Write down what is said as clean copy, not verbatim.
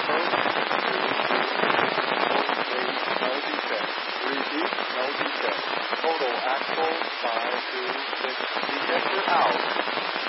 no defect. Repeat, no defect. Total axle 526. Ejector out.